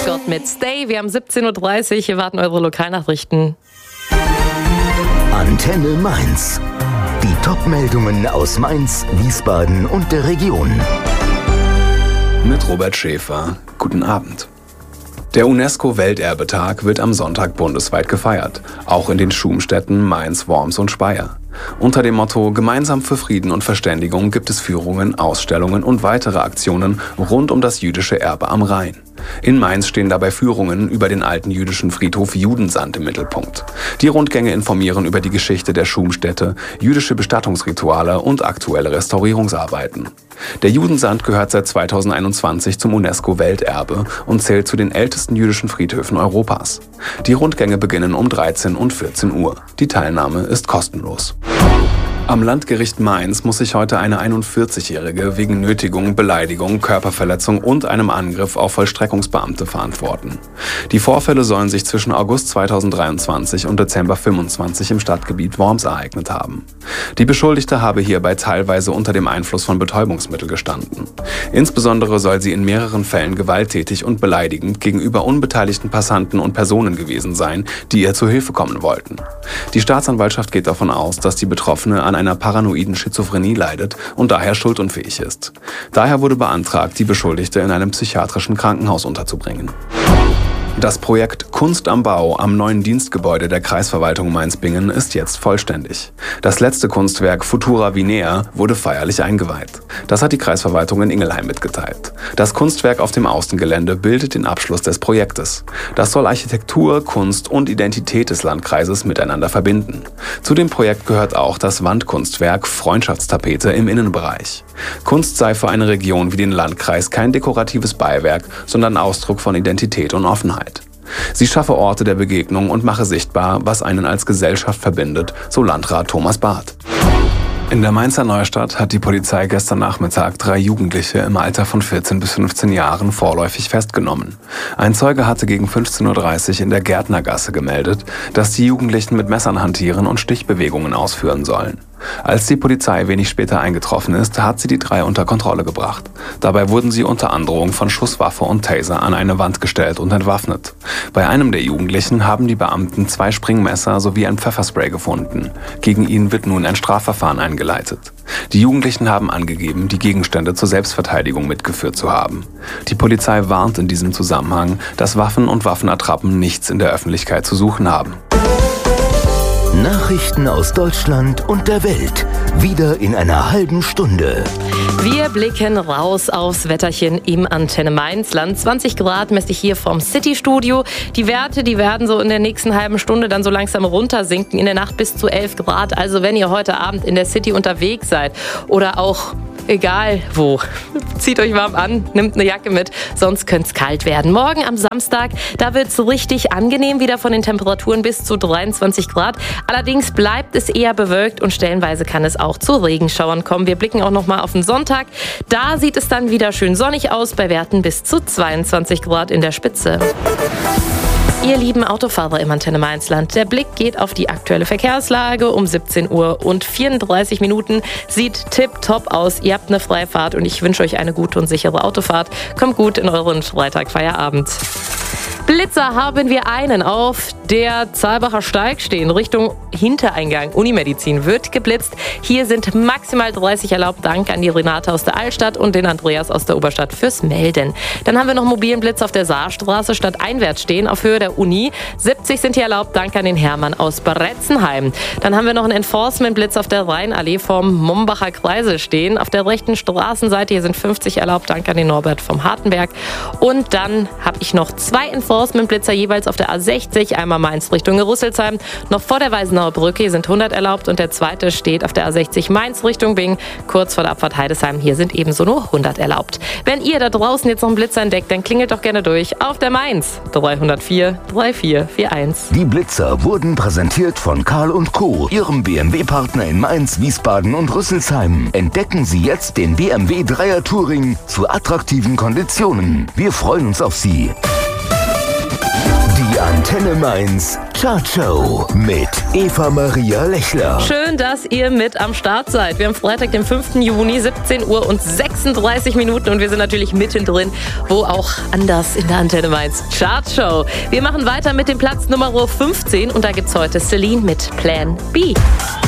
Scott mit Stay. Wir haben 17.30 Uhr. Hier warten eure Lokalnachrichten. Antenne Mainz. Die Top-Meldungen aus Mainz, Wiesbaden und der Region. Mit Robert Schäfer. Guten Abend. Der UNESCO-Welterbetag wird am Sonntag bundesweit gefeiert, auch in den Schumstädten Mainz, Worms und Speyer. Unter dem Motto Gemeinsam für Frieden und Verständigung gibt es Führungen, Ausstellungen und weitere Aktionen rund um das jüdische Erbe am Rhein. In Mainz stehen dabei Führungen über den alten jüdischen Friedhof Judensand im Mittelpunkt. Die Rundgänge informieren über die Geschichte der Schumstätte, jüdische Bestattungsrituale und aktuelle Restaurierungsarbeiten. Der Judensand gehört seit 2021 zum UNESCO-Welterbe und zählt zu den ältesten jüdischen Friedhöfen Europas. Die Rundgänge beginnen um 13 und 14 Uhr. Die Teilnahme ist kostenlos. Am Landgericht Mainz muss sich heute eine 41-Jährige wegen Nötigung, Beleidigung, Körperverletzung und einem Angriff auf Vollstreckungsbeamte verantworten. Die Vorfälle sollen sich zwischen August 2023 und Dezember 2025 im Stadtgebiet Worms ereignet haben. Die Beschuldigte habe hierbei teilweise unter dem Einfluss von Betäubungsmitteln gestanden. Insbesondere soll sie in mehreren Fällen gewalttätig und beleidigend gegenüber unbeteiligten Passanten und Personen gewesen sein, die ihr zu Hilfe kommen wollten. Die Staatsanwaltschaft geht davon aus, dass die Betroffene an einer paranoiden Schizophrenie leidet und daher schuldunfähig ist. Daher wurde beantragt, die Beschuldigte in einem psychiatrischen Krankenhaus unterzubringen. Das Projekt Kunst am Bau am neuen Dienstgebäude der Kreisverwaltung Mainz-Bingen ist jetzt vollständig. Das letzte Kunstwerk Futura Vinea wurde feierlich eingeweiht. Das hat die Kreisverwaltung in Ingelheim mitgeteilt. Das Kunstwerk auf dem Außengelände bildet den Abschluss des Projektes. Das soll Architektur, Kunst und Identität des Landkreises miteinander verbinden. Zu dem Projekt gehört auch das Wandkunstwerk Freundschaftstapete im Innenbereich. Kunst sei für eine Region wie den Landkreis kein dekoratives Beiwerk, sondern Ausdruck von Identität und Offenheit. Sie schaffe Orte der Begegnung und mache sichtbar, was einen als Gesellschaft verbindet, so Landrat Thomas Barth. In der Mainzer Neustadt hat die Polizei gestern Nachmittag 3 Jugendliche im Alter von 14 bis 15 Jahren vorläufig festgenommen. Ein Zeuge hatte gegen 15.30 Uhr in der Gärtnergasse gemeldet, dass die Jugendlichen mit Messern hantieren und Stichbewegungen ausführen sollen. Als die Polizei wenig später eingetroffen ist, hat sie die 3 unter Kontrolle gebracht. Dabei wurden sie unter Androhung von Schusswaffe und Taser an eine Wand gestellt und entwaffnet. Bei einem der Jugendlichen haben die Beamten 2 Springmesser sowie ein Pfefferspray gefunden. Gegen ihn wird nun ein Strafverfahren eingeleitet. Die Jugendlichen haben angegeben, die Gegenstände zur Selbstverteidigung mitgeführt zu haben. Die Polizei warnt in diesem Zusammenhang, dass Waffen und Waffenattrappen nichts in der Öffentlichkeit zu suchen haben. Nachrichten aus Deutschland und der Welt. Wieder in einer halben Stunde. Wir blicken raus aufs Wetterchen im Antenne Mainzland. 20 Grad messe ich hier vom City-Studio. Die Werte, die werden so in der nächsten halben Stunde dann so langsam runtersinken. In der Nacht bis zu 11 Grad. Also wenn ihr heute Abend in der City unterwegs seid oder auch egal wo, zieht euch warm an, nehmt eine Jacke mit, sonst könnte es kalt werden. Morgen am Samstag, da wird es richtig angenehm, wieder von den Temperaturen bis zu 23 Grad. Allerdings bleibt es eher bewölkt und stellenweise kann es auch zu Regenschauern kommen. Wir blicken auch nochmal auf den Sonntag. Da sieht es dann wieder schön sonnig aus, bei Werten bis zu 22 Grad in der Spitze. Ihr lieben Autofahrer im Antenne Mainzland, der Blick geht auf die aktuelle Verkehrslage. Um 17 Uhr und 34 Minuten sieht tipptopp aus. Ihr habt eine Freifahrt und ich wünsche euch eine gute und sichere Autofahrt. Kommt gut in euren Freitagfeierabend. Blitzer haben wir einen auf der Zahlbacher Steig stehen. Richtung Hintereingang Unimedizin wird geblitzt. Hier sind maximal 30 erlaubt. Danke an die Renate aus der Altstadt und den Andreas aus der Oberstadt fürs Melden. Dann haben wir noch mobilen Blitz auf der Saarstraße statt einwärts stehen auf Höhe der Uni. 70 sind hier erlaubt. Danke an den Hermann aus Bretzenheim. Dann haben wir noch einen Enforcement-Blitz auf der Rheinallee vom Mombacher Kreisel stehen. Auf der rechten Straßenseite hier sind 50 erlaubt. Danke an den Norbert vom Hartenberg. Und dann habe ich noch 2 Enforcement-Blitzer jeweils auf der A60. Einmal Mainz Richtung Rüsselsheim. Noch vor der Weisenauer Brücke, hier sind 100 erlaubt und der zweite steht auf der A60 Mainz Richtung Bing. Kurz vor der Abfahrt Heidesheim, hier sind ebenso nur 100 erlaubt. Wenn ihr da draußen jetzt noch einen Blitzer entdeckt, dann klingelt doch gerne durch auf der Mainz 304 3441. Die Blitzer wurden präsentiert von Karl & Co., ihrem BMW-Partner in Mainz, Wiesbaden und Rüsselsheim. Entdecken Sie jetzt den BMW 3er Touring zu attraktiven Konditionen. Wir freuen uns auf Sie. Die Antenne Mainz Chartshow mit Eva-Maria Lechler. Schön, dass ihr mit am Start seid. Wir haben Freitag, den 5. Juni, 17 Uhr und 36 Minuten und wir sind natürlich mittendrin, wo auch anders in der Antenne Mainz Chartshow. Wir machen weiter mit dem Platz Nummer 15 und da gibt's heute Celine mit Plan B.